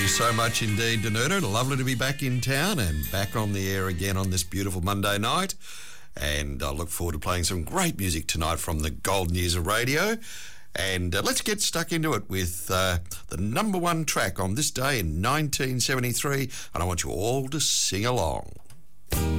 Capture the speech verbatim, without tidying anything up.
you so much indeed, Danuta. Lovely to be back in town and back on the air again on this beautiful Monday night. And I look forward to playing some great music tonight from the golden years of radio. And uh, let's get stuck into it with uh, the number one track on this day in nineteen seventy-three. And I want you all to sing along.